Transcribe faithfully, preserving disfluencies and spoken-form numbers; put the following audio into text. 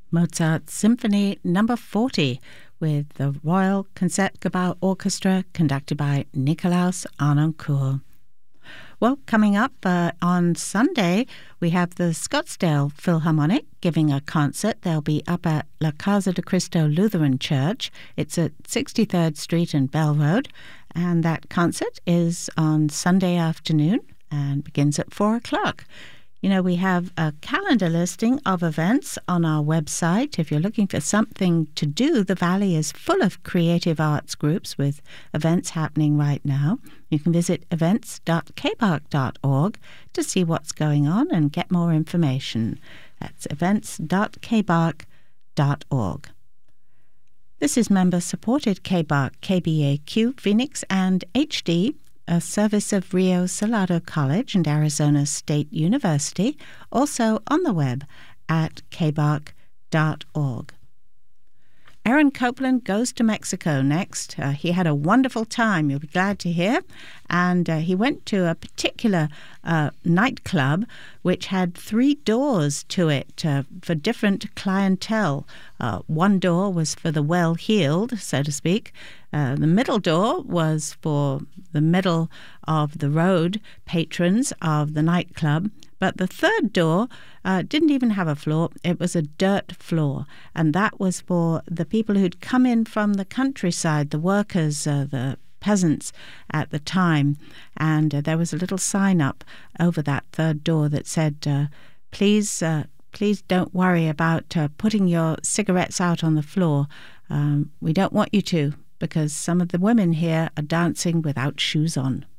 Mozart Symphony Number forty with the Royal Concertgebouw Orchestra conducted by Nikolaus Harnoncourt. Well, coming up uh, on Sunday, we have the Scottsdale Philharmonic giving a concert. They'll be up at La Casa de Cristo Lutheran Church. It's at sixty-third Street and Bell Road, and that concert is on Sunday afternoon and begins at four o'clock. You know, we have a calendar listing of events on our website. If you're looking for something to do, the Valley is full of creative arts groups with events happening right now. You can visit events dot k b a r c dot org to see what's going on and get more information. That's events dot k b a r c dot org. This is member-supported K B A R C, K B A Q, Phoenix, and H D, a service of Rio Salado College and Arizona State University, also on the web at k b a r c dot org. Aaron Copland goes to Mexico next. Uh, he had a wonderful time, you'll be glad to hear, and uh, he went to a particular uh, nightclub which had three doors to it uh, for different clientele. Uh, one door was for the well-heeled, so to speak. Uh, the middle door was for the middle of the road patrons of the nightclub. But the third door uh, didn't even have a floor. It was a dirt floor. And that was for the people who'd come in from the countryside, the workers, uh, the peasants at the time. And uh, there was a little sign up over that third door that said, uh, please, uh, please don't worry about uh, putting your cigarettes out on the floor. Um, we don't want you to, because some of the women here are dancing without shoes on.